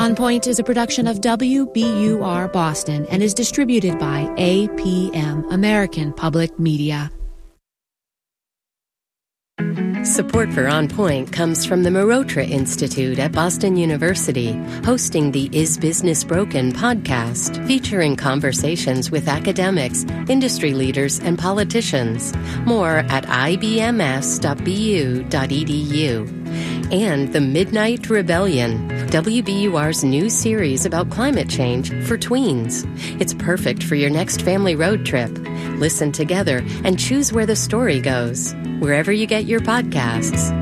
On Point is a production of WBUR Boston and is distributed by APM, American Public Media. Support for On Point comes from the Marotra Institute at Boston University, hosting the Is Business Broken podcast, featuring conversations with academics, industry leaders, and politicians. More at ibms.bu.edu. And The Midnight Rebellion, WBUR's new series about climate change for tweens. It's perfect for your next family road trip. Listen together and choose where the story goes, wherever you get your podcasts.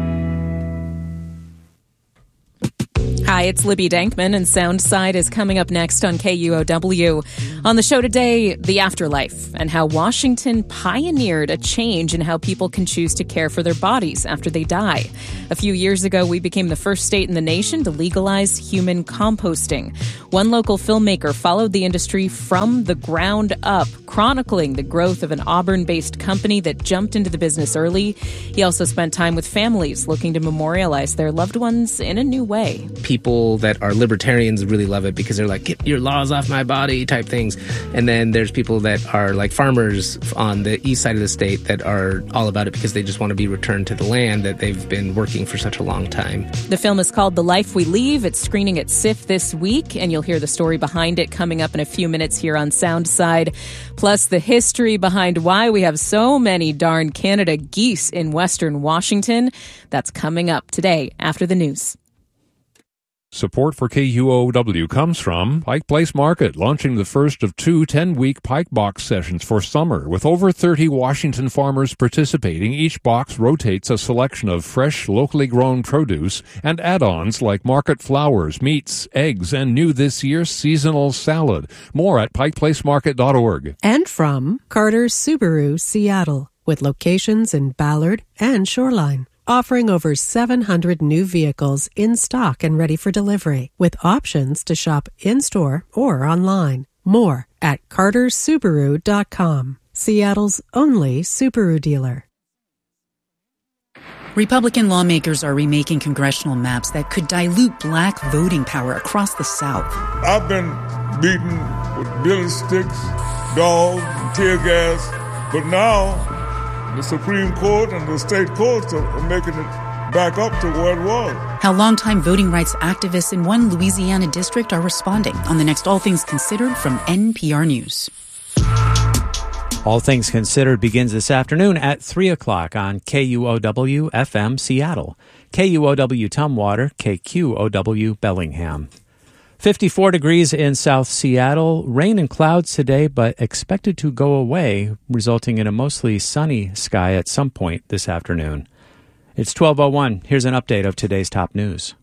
Hi, it's Libby Dankman, and Soundside is coming up next on KUOW. On the show today, the afterlife and how Washington pioneered a change in how people can choose to care for their bodies after they die. A few years ago, we became the first state in the nation to legalize human composting. One local filmmaker followed the industry from the ground up, chronicling the growth of an Auburn-based company that jumped into the business early. He also spent time with families looking to memorialize their loved ones in a new way. People that are libertarians really love it because they're like, get your laws off my body type things. And then there's people that are like farmers on the east side of the state that are all about it because they just want to be returned to the land that they've been working for such a long time. The film is called The Life We Leave. It's screening at SIFF this week, and you'll hear the story behind it coming up in a few minutes here on Soundside. Plus the history behind why we have so many darn Canada geese in Western Washington. That's coming up today after the news. Support for KUOW comes from Pike Place Market, launching the first of 2 10-week Pike Box sessions for summer. With over 30 Washington farmers participating, each box rotates a selection of fresh, locally grown produce and add-ons like market flowers, meats, eggs, and new this year, seasonal salad. More at pikeplacemarket.org. And from Carter's Subaru, Seattle, with locations in Ballard and Shoreline. Offering over 700 new vehicles in stock and ready for delivery, with options to shop in-store or online. More at cartersubaru.com, Seattle's only Subaru dealer. Republican lawmakers are remaking congressional maps that could dilute black voting power across the South. I've been beaten with billy sticks, dogs, and tear gas, but now the Supreme Court and the state courts are making it back up to where it was. How longtime voting rights activists in one Louisiana district are responding on the next All Things Considered from NPR News. All Things Considered begins this afternoon at 3 o'clock on KUOW FM Seattle, KUOW Tumwater, KQOW Bellingham. 54 degrees in South Seattle. Rain and clouds today, but expected to go away, resulting in a mostly sunny sky at some point this afternoon. It's 12:01. Here's an update of today's top news.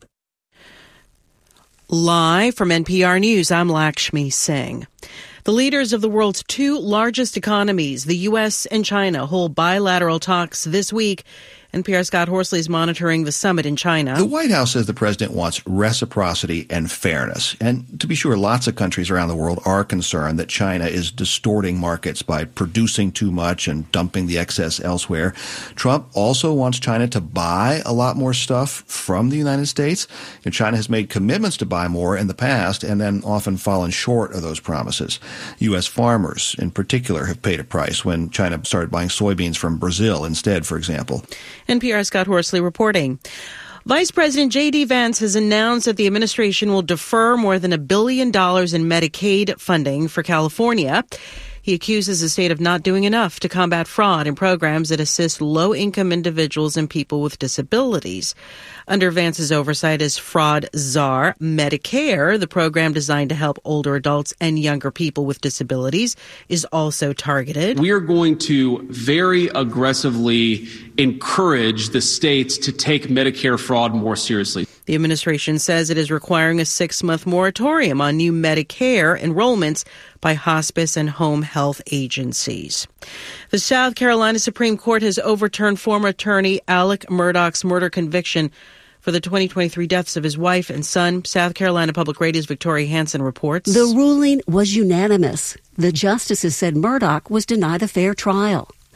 Live from NPR News, I'm Lakshmi Singh. The leaders of the world's 2 largest economies, the U.S. and China, hold bilateral talks this week. NPR's Scott Horsley is monitoring the summit in China. The White House says the president wants reciprocity and fairness. And to be sure, lots of countries around the world are concerned that China is distorting markets by producing too much and dumping the excess elsewhere. Trump also wants China to buy a lot more stuff from the United States. And China has made commitments to buy more in the past and then often fallen short of those promises. U.S. farmers, in particular, have paid a price when China started buying soybeans from Brazil instead, for example. NPR's Scott Horsley reporting. Vice President J.D. Vance has announced that the administration will defer more than $1 billion in Medicaid funding for California. He accuses the state of not doing enough to combat fraud in programs that assist low-income individuals and people with disabilities. Under Vance's oversight is Fraud Czar Medicare, the program designed to help older adults and younger people with disabilities, is also targeted. We are going to very aggressively encourage the states to take Medicare fraud more seriously. The administration says it is requiring a 6-month moratorium on new Medicare enrollments by hospice and home health agencies. The South Carolina Supreme Court has overturned former attorney Alec Murdaugh's murder conviction for the 2023 deaths of his wife and son. South Carolina Public Radio's Victoria Hansen reports. The ruling was unanimous. The justices said Murdaugh was denied a fair trial.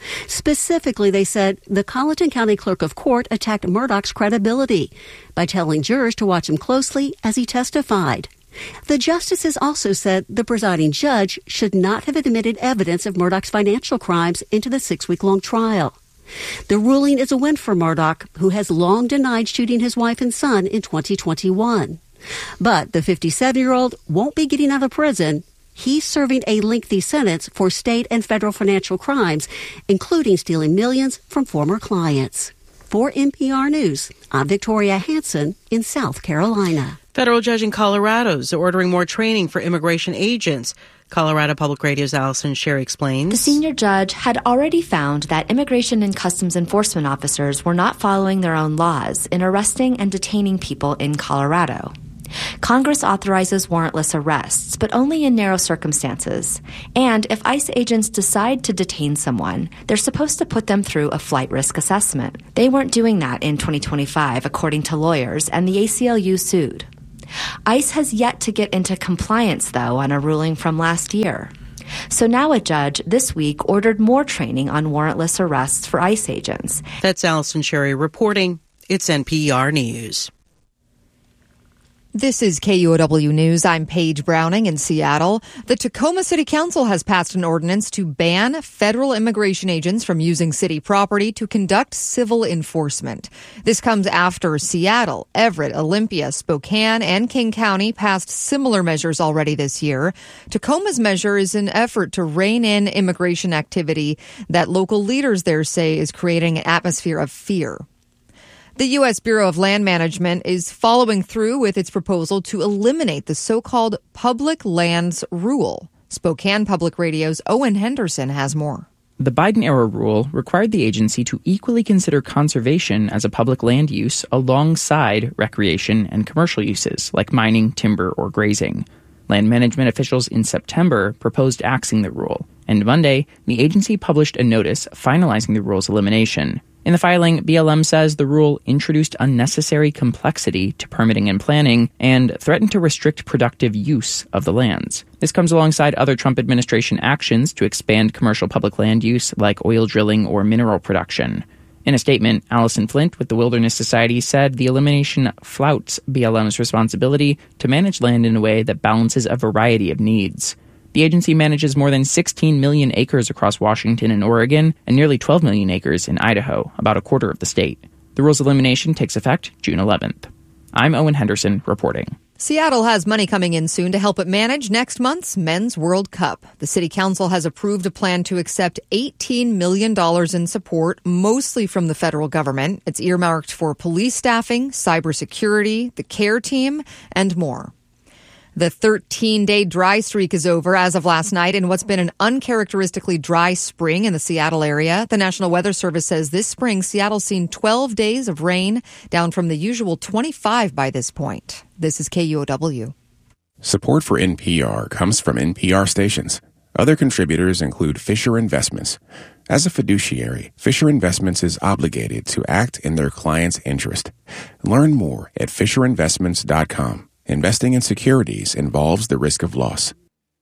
Specifically, they said the Colleton County Clerk of Court attacked Murdoch's credibility by telling jurors to watch him closely as he testified. The justices also said the presiding judge should not have admitted evidence of Murdoch's financial crimes into the 6-week-long trial. The ruling is a win for Murdoch, who has long denied shooting his wife and son in 2021. But the 57-year-old won't be getting out of prison. He's serving a lengthy sentence for state and federal financial crimes, including stealing millions from former clients. For NPR News, I'm Victoria Hansen in South Carolina. Federal judge in Colorado is ordering more training for immigration agents. Colorado Public Radio's Allison Sherry explains. The senior judge had already found that immigration and customs enforcement officers were not following their own laws in arresting and detaining people in Colorado. Congress authorizes warrantless arrests, but only in narrow circumstances. And if ICE agents decide to detain someone, they're supposed to put them through a flight risk assessment. They weren't doing that in 2025, according to lawyers, and the ACLU sued. ICE has yet to get into compliance, though, on a ruling from last year. So now a judge this week ordered more training on warrantless arrests for ICE agents. That's Allison Sherry reporting. It's NPR News. This is KUOW News. I'm Paige Browning in Seattle. The Tacoma City Council has passed an ordinance to ban federal immigration agents from using city property to conduct civil enforcement. This comes after Seattle, Everett, Olympia, Spokane, and King County passed similar measures already this year. Tacoma's measure is an effort to rein in immigration activity that local leaders there say is creating an atmosphere of fear. The U.S. Bureau of Land Management is following through with its proposal to eliminate the so-called public lands rule. Spokane Public Radio's Owen Henderson has more. The Biden-era rule required the agency to equally consider conservation as a public land use alongside recreation and commercial uses like mining, timber, or grazing. Land management officials in September proposed axing the rule, and Monday, the agency published a notice finalizing the rule's elimination. In the filing, BLM says the rule introduced unnecessary complexity to permitting and planning and threatened to restrict productive use of the lands. This comes alongside other Trump administration actions to expand commercial public land use like oil drilling or mineral production. In a statement, Allison Flint with the Wilderness Society said the elimination flouts BLM's responsibility to manage land in a way that balances a variety of needs. The agency manages more than 16 million acres across Washington and Oregon and nearly 12 million acres in Idaho, about a quarter of the state. The rule's elimination takes effect June 11th. I'm Owen Henderson reporting. Seattle has money coming in soon to help it manage next month's Men's World Cup. The City Council has approved a plan to accept $18 million in support, mostly from the federal government. It's earmarked for police staffing, cybersecurity, the care team, and more. The 13-day dry streak is over as of last night in what's been an uncharacteristically dry spring in the Seattle area. The National Weather Service says this spring, Seattle's seen 12 days of rain, down from the usual 25 by this point. This is KUOW. Support for NPR comes from NPR stations. Other contributors include Fisher Investments. As a fiduciary, Fisher Investments is obligated to act in their client's interest. Learn more at FisherInvestments.com. Investing in securities involves the risk of loss.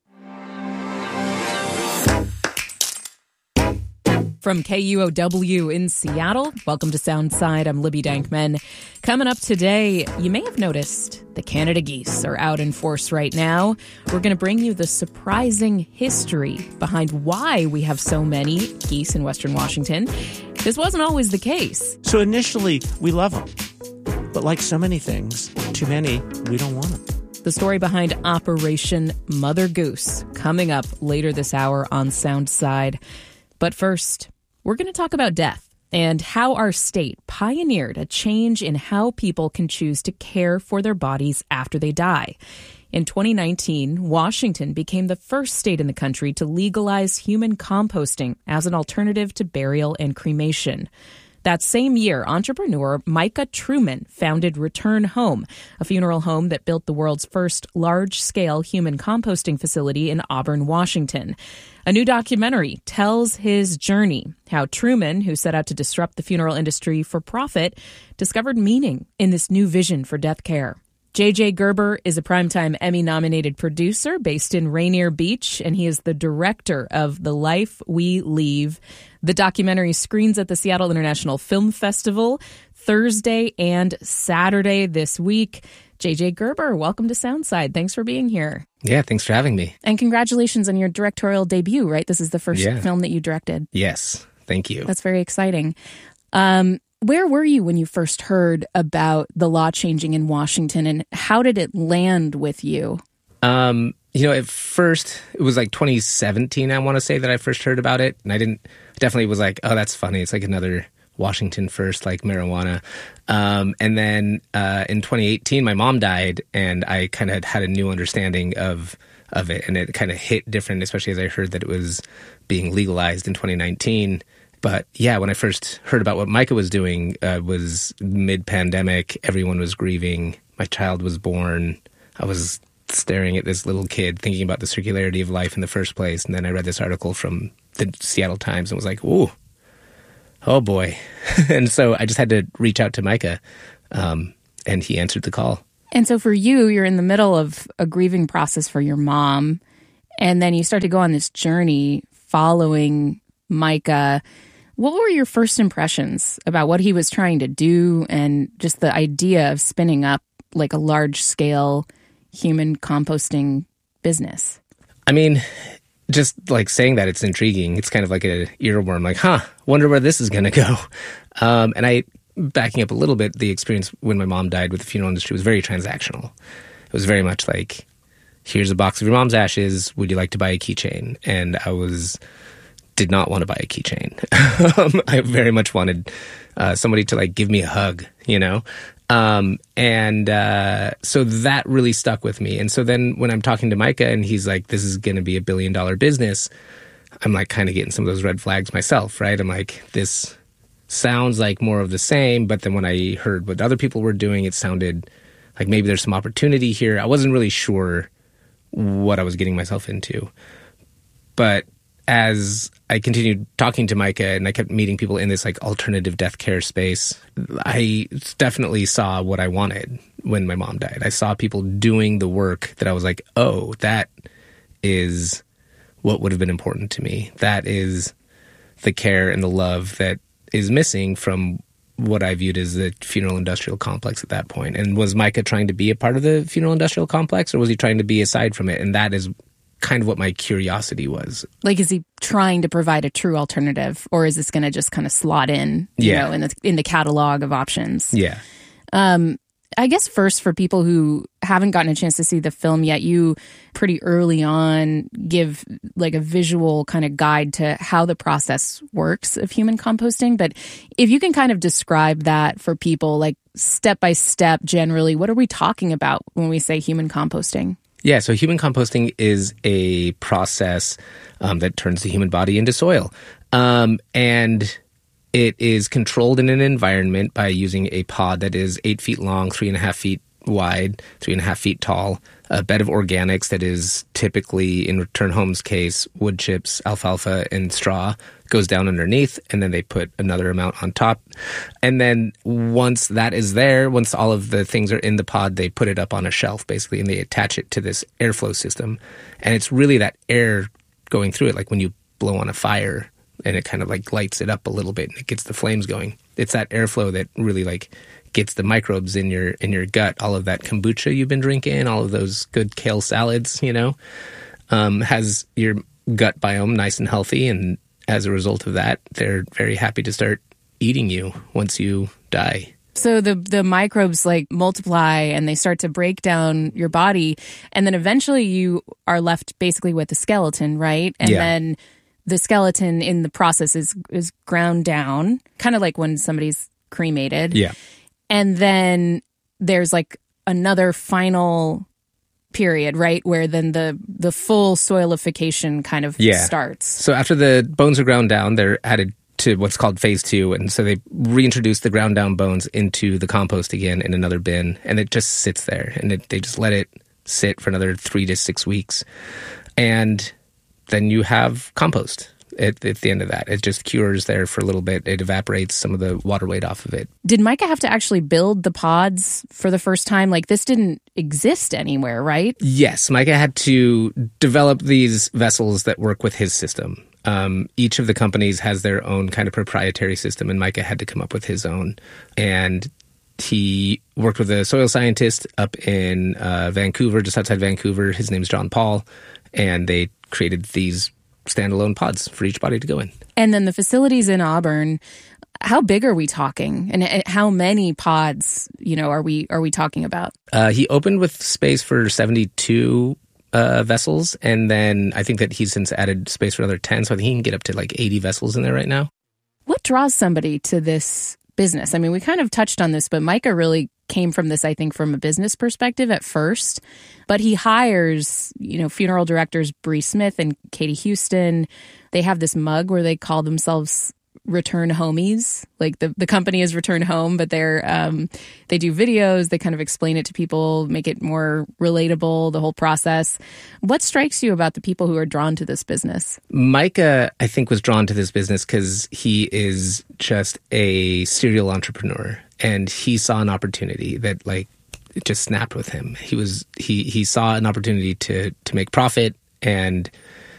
From KUOW in Seattle, welcome to Soundside. I'm Libby Dankman. Coming up today, you may have noticed the Canada geese are out in force right now. We're going to bring you the surprising history behind why we have so many geese in Western Washington. This wasn't always the case. So initially, we love them. But like so many things, too many, we don't want them. The story behind Operation Mother Goose coming up later this hour on Soundside. But first, we're going to talk about death and how our state pioneered a change in how people can choose to care for their bodies after they die. In 2019, Washington became the first state in the country to legalize human composting as an alternative to burial and cremation. That same year, entrepreneur Micah Truman founded Return Home, a funeral home that built the world's first large-scale human composting facility in Auburn, Washington. A new documentary tells his journey, how Truman, who set out to disrupt the funeral industry for profit, discovered meaning in this new vision for death care. J.J. Gerber is a Primetime Emmy-nominated producer based in Rainier Beach, and he is the director of The Life We Leave. The documentary screens at the Seattle International Film Festival Thursday and Saturday this week. J.J. Gerber, welcome to Soundside. Thanks for being here. Yeah, thanks for having me. And congratulations on your directorial debut, right? This is the first film that you directed. Yes, thank you. That's very exciting. Where were you when you first heard about the law changing in Washington, and how did it land with you? At first, it was like 2017, I want to say, that I first heard about it. And I definitely was like, oh, that's funny. It's like another Washington first, like marijuana. And then in 2018, my mom died, and I kind of had a new understanding of it. And it kind of hit different, especially as I heard that it was being legalized in 2019. But yeah, when I first heard about what Micah was doing, was mid-pandemic. Everyone was grieving. My child was born. I was staring at this little kid, thinking about the circularity of life in the first place. And then I read this article from the Seattle Times and was like, ooh, oh boy. And so I just had to reach out to Micah, and he answered the call. And so for you, you're in the middle of a grieving process for your mom, and then you start to go on this journey following Micah. What were your first impressions about what he was trying to do, and just the idea of spinning up like a large-scale human composting business? I mean, just like saying that, it's intriguing. It's kind of like an earworm, like, wonder where this is going to go. And backing up a little bit, the experience when my mom died with the funeral industry was very transactional. It was very much like, here's a box of your mom's ashes. Would you like to buy a keychain? And I did not want to buy a keychain. I very much wanted somebody to like give me a hug, so that really stuck with me. And so then when I'm talking to Micah and he's like, this is going to be $1 billion business, I'm like kind of getting some of those red flags myself, right? I'm like, this sounds like more of the same. But then when I heard what other people were doing, it sounded like maybe there's some opportunity here. I wasn't really sure what I was getting myself into. But as I continued talking to Micah and I kept meeting people in this like alternative death care space, I definitely saw what I wanted when my mom died. I saw people doing the work that I was like, oh, that is what would have been important to me. That is the care and the love that is missing from what I viewed as the funeral industrial complex at that point. And was Micah trying to be a part of the funeral industrial complex, or was he trying to be aside from it? And that is kind of what my curiosity was. Like, is he trying to provide a true alternative, or is this going to just kind of slot in, in the catalog of options? Yeah. I guess first, for people who haven't gotten a chance to see the film yet, you pretty early on give like a visual kind of guide to how the process works of human composting. But if you can kind of describe that for people, like step by step, generally, what are we talking about when we say human composting? Yeah, so human composting is a process that turns the human body into soil. And it is controlled in an environment by using a pod that is 8 feet long, 3.5 feet wide, 3.5 feet tall, a bed of organics that is typically, in Return Home's case, wood chips, alfalfa, and straw, goes down underneath, and then they put another amount on top. And then once that is there, once all of the things are in the pod, they put it up on a shelf, basically, and they attach it to this airflow system. And it's really that air going through it, like when you blow on a fire, and it kind of like lights it up a little bit, and it gets the flames going. It's that airflow that really like gets the microbes in your gut. All of that kombucha you've been drinking, all of those good kale salads, has your gut biome nice and healthy. And as a result of that, they're very happy to start eating you once you die. So the microbes like multiply and they start to break down your body. And then eventually you are left basically with a skeleton, right? And then the skeleton in the process is ground down, kind of like when somebody's cremated. Yeah. And then there's like another final period, right, where then the full soilification kind of starts. So after the bones are ground down, they're added to what's called phase 2. And so they reintroduce the ground down bones into the compost again in another bin. And it just sits there. And they just let it sit for another 3 to 6 weeks. And then you have compost. at the end of that. It just cures there for a little bit. It evaporates some of the water weight off of it. Did Micah have to actually build the pods for the first time? Like, this didn't exist anywhere, right? Yes, Micah had to develop these vessels that work with his system. Each of the companies has their own kind of proprietary system, and Micah had to come up with his own. And he worked with a soil scientist up in Vancouver, just outside Vancouver. His name's John Paul, and they created these standalone pods for each body to go in. And then the facilities in Auburn, how big are we talking? And how many pods, are we talking about? He opened with space for 72 vessels, and then I think that he's since added space for another 10, so I think he can get up to like 80 vessels in there right now. What draws somebody to this business? I mean, we kind of touched on this, but Micah really came from this, I think, from a business perspective at first. But he hires, funeral directors Bree Smith and Katie Houston. They have this mug where they call themselves Return Homies. Like the company is Return Home, but they do videos. They kind of explain it to people, make it more relatable, the whole process. What strikes you about the people who are drawn to this business? Micah, I think, was drawn to this business because he is just a serial entrepreneur, and he saw an opportunity that it just snapped with him. He saw an opportunity to make profit, and